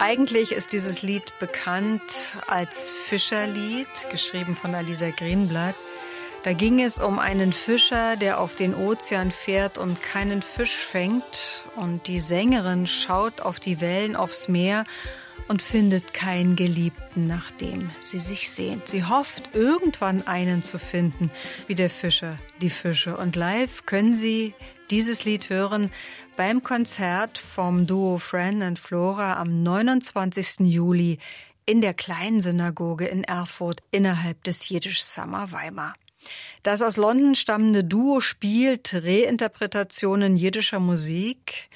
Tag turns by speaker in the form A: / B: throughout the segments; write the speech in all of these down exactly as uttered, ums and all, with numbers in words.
A: Eigentlich ist dieses Lied bekannt als Fischerlied, geschrieben von Alisa Greenblatt. Da ging es um einen Fischer, der auf den Ozean fährt und keinen Fisch fängt. Und die Sängerin schaut auf die Wellen, aufs Meer und findet keinen Geliebten, nach dem sie sich sehnt. Sie hofft, irgendwann einen zu finden, wie der Fischer, die Fische. Und live können Sie dieses Lied hören beim Konzert vom Duo Fran and Flora am neunundzwanzigsten Juli in der Kleinen Synagoge in Erfurt innerhalb des Yiddish Summer Weimar. Das aus London stammende Duo spielt Reinterpretationen jiddischer Musik.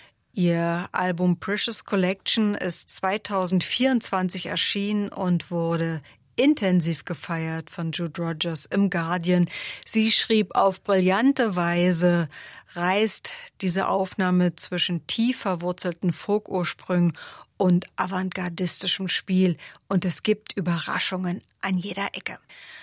A: Ihr Album Precious Collection ist zweitausendvierundzwanzig erschienen und wurde intensiv gefeiert von Jude Rogers im Guardian. Sie schrieb, auf brillante Weise reist diese Aufnahme zwischen tief verwurzelten Folk-Ursprüngen und avantgardistischem Spiel und es gibt Überraschungen an jeder Ecke.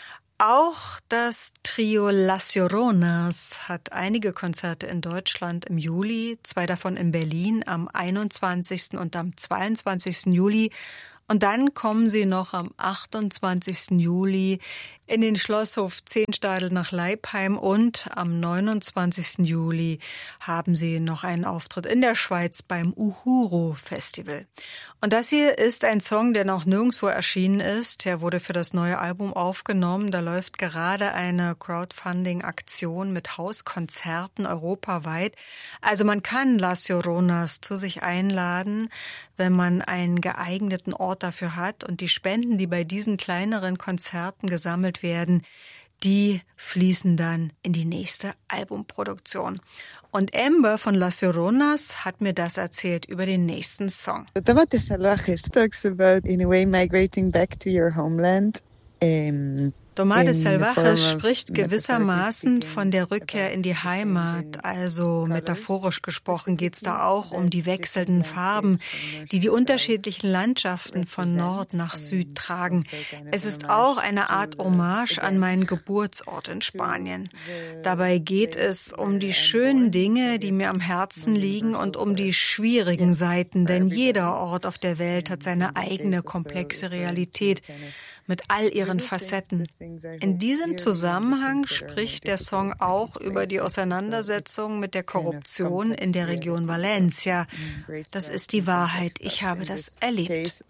A: Auch das Trio Las Lloronas hat einige Konzerte in Deutschland im Juli, zwei davon in Berlin am einundzwanzigsten und am zweiundzwanzigsten Juli. Und dann kommen sie noch am achtundzwanzigsten Juli in den Schlosshof Zehnstadel nach Leipheim und am neunundzwanzigsten Juli haben sie noch einen Auftritt in der Schweiz beim Uhuru Festival. Und das hier ist ein Song, der noch nirgendwo erschienen ist. Der wurde für das neue Album aufgenommen. Da läuft gerade eine Crowdfunding-Aktion mit Hauskonzerten europaweit. Also man kann Las Lloronas zu sich einladen, wenn man einen geeigneten Ort dafür hat. Und die Spenden, die bei diesen kleineren Konzerten gesammelt werden, die fließen dann in die nächste Albumproduktion. Und Amber von Las Lloronas hat mir das erzählt über den nächsten Song.
B: Tomates Salvajes talks about, in a way, migrating back to your homeland. Um
A: Tomates Salvajes spricht gewissermaßen von der Rückkehr in die Heimat. Also metaphorisch gesprochen geht es da auch um die wechselnden Farben, die die unterschiedlichen Landschaften von Nord nach Süd tragen. Es ist auch eine Art Hommage an meinen Geburtsort in Spanien. Dabei geht es um die schönen Dinge, die mir am Herzen liegen und um die schwierigen Seiten, denn jeder Ort auf der Welt hat seine eigene komplexe Realität mit all ihren Facetten. In diesem Zusammenhang spricht der Song auch über die Auseinandersetzung mit der Korruption in der Region Valencia. Das ist die Wahrheit. Ich habe das erlebt.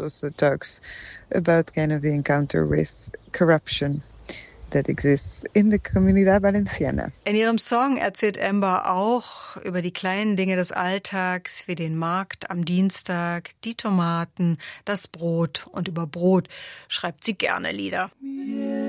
B: That exists in the Comunidad Valenciana.
A: In ihrem Song erzählt Amber auch über die kleinen Dinge des Alltags, wie den Markt am Dienstag, die Tomaten, das Brot und über Brot schreibt sie gerne Lieder. Yeah.